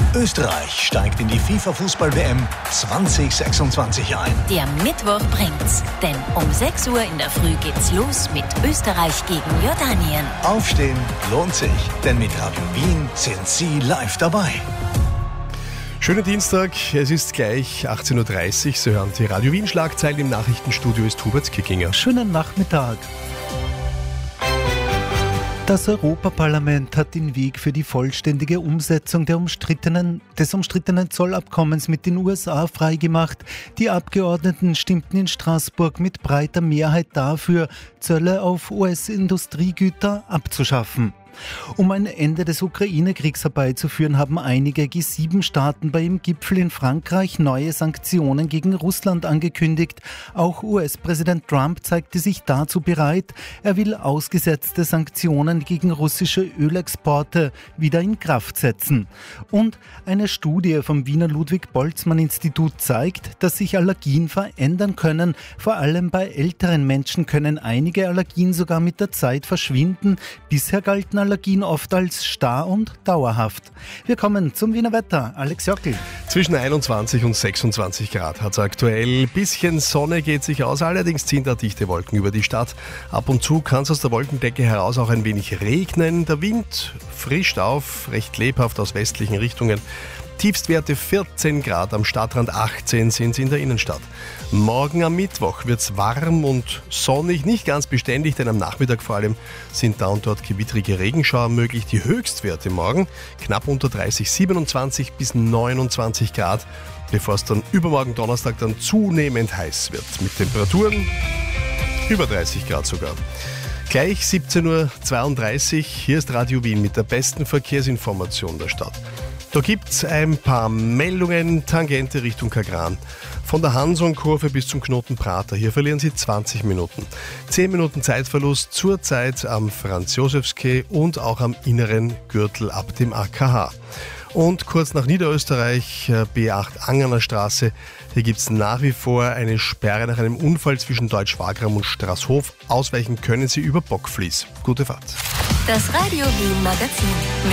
Österreich steigt in die FIFA-Fußball-WM 2026 ein. Der Mittwoch bringt's, denn um 6 Uhr in der Früh geht's los mit Österreich gegen Jordanien. Aufstehen lohnt sich, denn mit Radio Wien sind Sie live dabei. Schönen Dienstag, es ist gleich 18.30 Uhr. Sie hören die Radio Wien Schlagzeilen. Im Nachrichtenstudio ist Hubert Kickinger. Schönen Nachmittag. Das Europaparlament hat den Weg für die vollständige Umsetzung des umstrittenen Zollabkommens mit den USA freigemacht. Die Abgeordneten stimmten in Straßburg mit breiter Mehrheit dafür, Zölle auf US-Industriegüter abzuschaffen. Um ein Ende des Ukraine-Kriegs herbeizuführen, haben einige G7-Staaten bei dem Gipfel in Frankreich neue Sanktionen gegen Russland angekündigt. Auch US-Präsident Trump zeigte sich dazu bereit. Er will ausgesetzte Sanktionen gegen russische Ölexporte wieder in Kraft setzen. Und eine Studie vom Wiener Ludwig-Boltzmann-Institut zeigt, dass sich Allergien verändern können. Vor allem bei älteren Menschen können einige Allergien sogar mit der Zeit verschwinden. Bisher galten Allergien oft als starr und dauerhaft. Wir kommen zum Wiener Wetter. Alex Jockel. Zwischen 21 und 26 Grad hat es aktuell. Bisschen Sonne geht sich aus, allerdings ziehen da dichte Wolken über die Stadt. Ab und zu kann es aus der Wolkendecke heraus auch ein wenig regnen. Der Wind frischt auf, recht lebhaft aus westlichen Richtungen. Tiefstwerte 14 Grad, am Stadtrand 18 sind es in der Innenstadt. Morgen am Mittwoch wird es warm und sonnig, nicht ganz beständig, denn am Nachmittag vor allem sind da und dort gewittrige Regenschauer möglich. Die Höchstwerte morgen knapp unter 30, 27 bis 29 Grad, bevor es dann übermorgen Donnerstag dann zunehmend heiß wird. Mit Temperaturen über 30 Grad sogar. Gleich 17.32 Uhr, hier ist Radio Wien mit der besten Verkehrsinformation der Stadt. Da gibt's ein paar Meldungen, Tangente Richtung Kagran. Von der Hanson-Kurve bis zum Knoten Prater. Hier verlieren Sie 20 Minuten. 10 Minuten Zeitverlust zurzeit am Franz-Josefs-Quai und auch am inneren Gürtel ab dem AKH. Und kurz nach Niederösterreich, B8 Angerner Straße. Hier gibt's nach wie vor eine Sperre nach einem Unfall zwischen Deutsch-Wagram und Straßhof. Ausweichen können Sie über Bockfließ. Gute Fahrt. Das Radio Wien Magazin.